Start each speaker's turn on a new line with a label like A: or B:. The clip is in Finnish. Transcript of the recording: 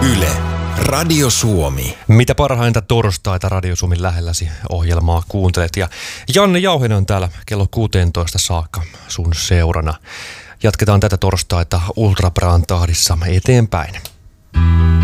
A: Yle, Radio Suomi.
B: Mitä parhainta torstaita Radio Suomen lähelläsi ohjelmaa kuuntelet. Ja Janne Jauhinen on täällä kello 16 saakka sun seurana. Jatketaan tätä torstaita Ultra Bran tahdissa eteenpäin.